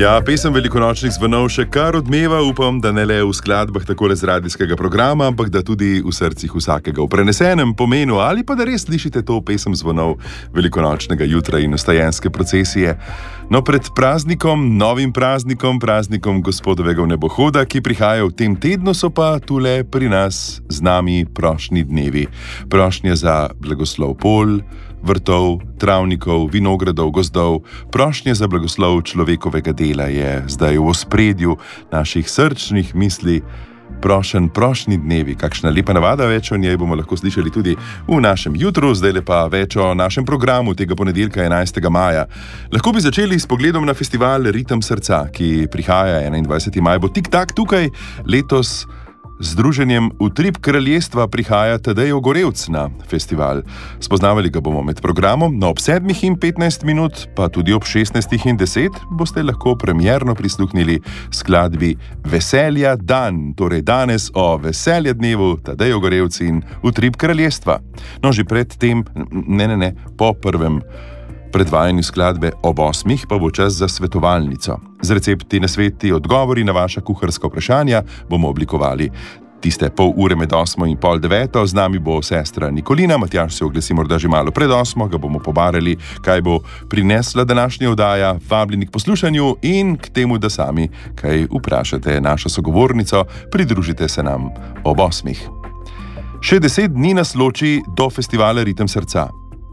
Ja, pesem velikonočnih zvonov še kar odmeva, upam, da ne le v skladbah takole z radijskega programa, ampak da tudi v srcih vsakega v prenesenem pomenu, ali pa da res slišite to pesem zvonov velikonočnega jutra in vstajenske procesije. No, pred praznikom, novim praznikom, praznikom gospodovega vnebohoda, ki prihaja v tem tednu, so pa tule pri nas z nami prošnji dnevi. Prošnje za blagoslov polj, vrtov, travnikov, vinogradov, gozdov, prošnje za blagoslov človekovega dela je zdaj v ospredju naših srčnih misli. Prošnji dnevi, kakšna lepa navada, več o njej bomo lahko slišali tudi v našem jutru, zdaj lepa več o našem programu tega ponedeljka 11. maja. Lahko bi začeli s pogledom na festival Ritem srca, ki prihaja 21. maj, bo tik-tak tukaj letos. Z združenjem Utrip kraljestva prihaja Tadej Ogorevc na festival. Spoznavali ga bomo med programom, no ob 7:15, pa tudi ob 16:10 boste lahko premierno prisluhnili skladbi Veselja dan, torej danes o veselja dnevu Tadej Ogorevc in Utrip kraljestva. No, že pred tem, po prvem predvajanju skladbe ob 8 pa bo čas za svetovalnico. Z recepti, nasveti, odgovori na vaša kuharska vprašanja bomo oblikovali tiste pol ure med 8 in pol 9. Z nami bo sestra Nikolina, Matjaž se oglasi morda že malo pred 8, ga bomo pobarali, kaj bo prinesla današnja oddaja, vabljeni k poslušanju in k temu, da sami kaj vprašate našo sogovornico, pridružite se nam ob 8. Še 10 dni nas loči do festivala Ritem srca.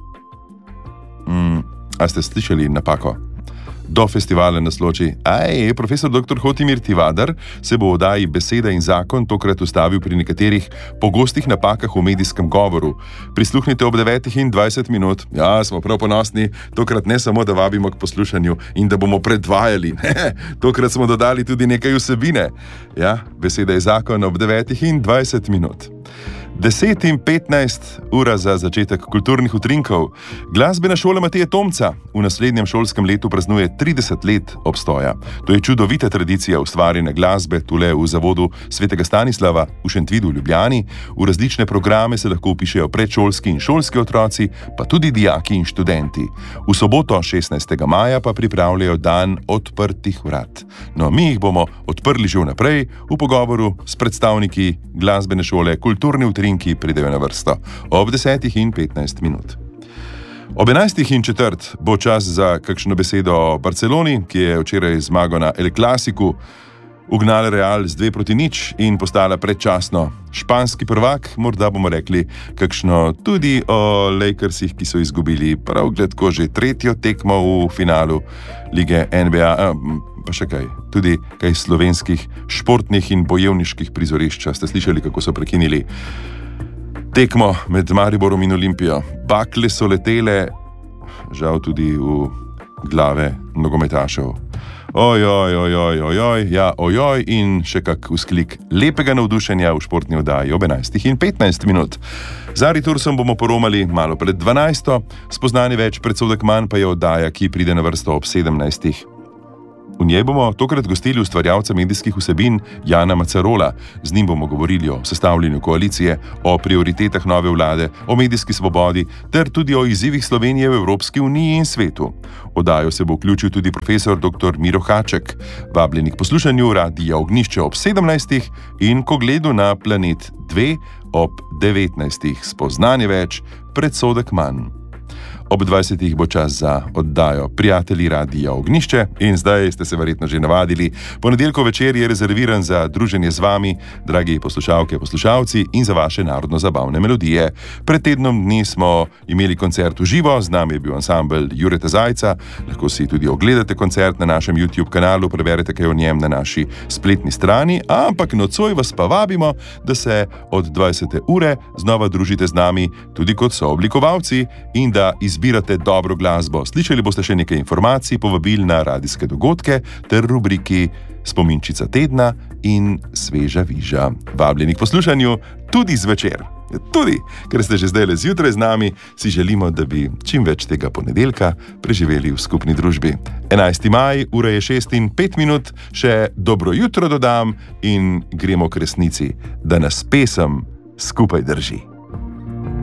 A ste slišali napako? Do festivala nas loči. Profesor dr. Hotimir Tivadar se bo v oddaji Beseda in zakon tokrat ustavil pri nekaterih pogostih napakah v medijskem govoru. Prisluhnite ob 9:20. Ja, smo prav ponosni, tokrat ne samo, da vabimo k poslušanju in da bomo predvajali. Tokrat smo dodali tudi nekaj vsebine. Ja, Beseda in zakon ob 9:20. 10:15 za začetek kulturnih utrinkov. Glasbena šola Mateja Tomca v naslednjem šolskem letu praznuje 30 let obstoja. To je čudovita tradicija ustvarjanja glasbe tule v zavodu Svetega Stanislava v Šentvidu v Ljubljani. V različne programe se lahko vpišejo predšolski in šolski otroci, pa tudi dijaki in študenti. V soboto 16. maja pa pripravljajo dan odprtih vrat. No, mi jih bomo odprli že vnaprej v pogovoru s predstavniki glasbene šole Kulturni utrinki pridejo na vrsto ob 10:15. Ob 11:15 bo čas za kakšno besedo o Barceloni, ki je včeraj zmagal na El Clasicu, ugnala Real z 2:0 in postala predčasno španski prvak. Morda bomo rekli kakšno tudi o Lakersih, ki so izgubili prav gledko že tretjo tekmo v finalu lige NBA, pa še kaj, tudi kaj slovenskih športnih in bojevniških prizorišč. Ste slišali, kako so prekinili tekmo med Mariborom in Olimpijo? Bakle so letele, žal tudi v glave nogometašev. Ojoj, in še kak vzklik lepega navdušenja v športni oddaji ob 11:15. Za Ritursom bomo poromali malo pred 12. Spoznani več, predsodek manj pa je oddaja, ki pride na vrsto ob 17. V njej bomo tokrat gostili ustvarjalca medijskih vsebin Jana Macarola. Z njim bomo govorili o sestavljanju koalicije, o prioritetah nove vlade, o medijski svobodi ter tudi o izzivih Slovenije v Evropski uniji in svetu. Oddajo se bo vključil tudi profesor dr. Miro Haček. Vabljeni k poslušanju Radia Ognjišče ob 17. in k ogledu na Planet 2 ob 19. Spoznanje več, predsodek manj. Ob 20. bo čas za oddajo Prijatelji Radia Ognjišče in zdaj ste se verjetno že navadili. Ponedeljkov večer je rezerviran za druženje z vami, dragi poslušalke, poslušalci, in za vaše narodno-zabavne melodije. Pred tednom dni smo imeli koncert v živo, z nami je bil ansambel Jureta Zajca. Lahko si tudi ogledate koncert na našem YouTube kanalu, preberete kaj o njem na naši spletni strani, ampak nocoj vas pa vabimo, da se od 20. ure znova družite z nami tudi kot sooblikovalci in da izbirate dobro glasbo. Slišali boste še nekaj informacij, povabil na radijske dogodke ter rubriki Spominčica tedna in Sveža viža. Vabljeni k poslušanju tudi zvečer. Tudi, ker ste že zdaj le zjutraj z nami, si želimo, da bi čim več tega ponedeljka preživeli v skupni družbi. 11. maj, ura je 6:05, še dobro jutro dodam in gremo k resnici, da nas pesem skupaj drži.